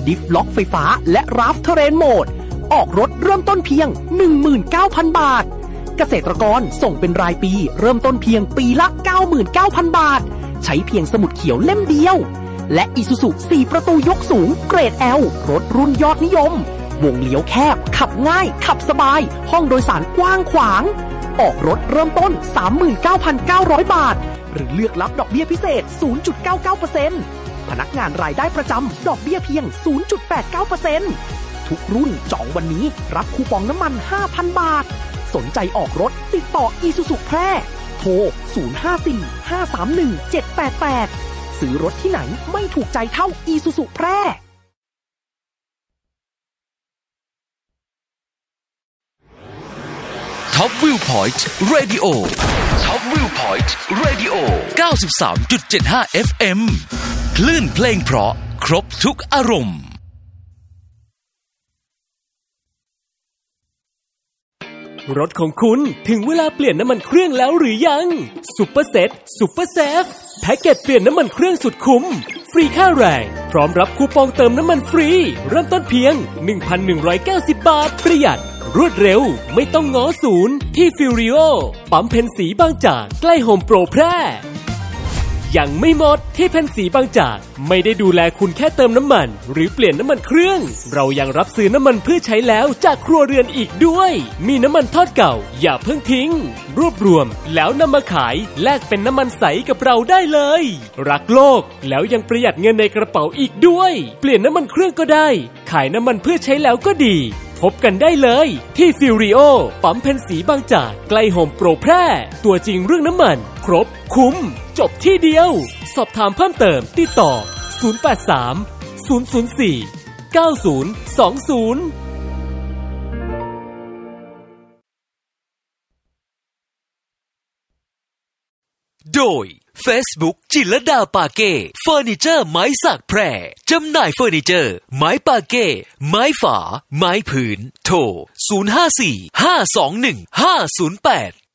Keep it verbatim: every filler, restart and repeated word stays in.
ดิฟล็อกไฟฟ้าและราฟเทเรนโหมดออกรถเริ่มต้นเพียง หนึ่งหมื่นเก้าพัน บาทเกษตรกรส่งเป็นรายปีเริ่มต้นเพียงปีละ เก้าหมื่นเก้าพัน บาทใช้เพียงสมุดเขียวเล่มเดียวและ Isuzu สี่ประตูยกสูงเกรด L รถรุ่นยอดนิยมวงเลี้ยวแคบขับง่ายขับสบายห้องโดยสารกว้างขวางออกรถเริ่มต้น สามหมื่นเก้าพันเก้าร้อย บาทหรือเลือกรับดอกเบี้ยพิเศษ ศูนย์จุดเก้าเก้าเปอร์เซ็นต์ พนักงานรายได้ประจำดอกเบี้ยเพียง ศูนย์จุดแปดเก้าเปอร์เซ็นต์ ทุกรุ่นจองวันนี้รับคูปองน้ำมัน ห้าพัน บาทสนใจออกรถติดต่อ Isuzu แพร่โทร ศูนย์ ห้า สี่ ห้า สาม หนึ่ง เจ็ด แปด แปด ซื้อรถที่ไหนไม่ถูกใจเท่า Isuzu แพร่ Top Viewpoint Radio Top Viewpoint Radio เก้าสิบสามจุดเจ็ดห้า เอฟ เอ็ม คลื่นเพลงเพราะครบทุกอารมณ์รถของคุณถึงเวลาเปลี่ยนน้ำมันเครื่องแล้วหรือยังซุปเปอร์เซ็ตซุปเปอร์เซฟแพ็กเกจเปลี่ยนน้ำมันเครื่องสุดคุ้มฟรีค่าแรงพร้อมรับคูปองเติมน้ำมันฟรีเริ่มต้นเพียง หนึ่งพันหนึ่งร้อยเก้าสิบ บาทประหยัดรวดเร็วไม่ต้องง้อศูนย์ที่ฟิวริโอปั๊มเพนสีบางจากใกล้โฮมโปรแพร่ยังไม่หมดที่เพนสีบางจากไม่ได้ดูแลคุณแค่เติมน้ำมันหรือเปลี่ยนน้ำมันเครื่องเรายังรับซื้อน้ำมันเพื่อใช้แล้วจากครัวเรือนอีกด้วยมีน้ำมันทอดเก่าอย่าเพิ่งทิ้งรวบรวมแล้วนำมาขายแลกเป็นน้ำมันใสกับเราได้เลยรักโลกแล้วยังประหยัดเงินในกระเป๋าอีกด้วยเปลี่ยนน้ำมันเครื่องก็ได้ขายน้ำมันเพื่อใช้แล้วก็ดีพบกันได้เลยที่ฟิวริโอปั๊มเพนสีบางจากใกล้โฮมโปรแพร่ตัวจริงเรื่องน้ำมันครบคุ้มจบที่เดียวสอบถามเพิ่มเติมติดต่อศูนย์ แปด สาม ศูนย์ ศูนย์ สี่ เก้า ศูนย์ สอง ศูนย์โดย Facebook จิรดาปาเก้เฟอร์นิเจอร์ไม้สักแพร่จำหน่ายเฟอร์นิเจอร์ไม้ปาเก้ไม้ฝาไม้ผืนโทรศูนย์ ห้า สี่ ห้า สอง หนึ่ง ห้า ศูนย์ แปด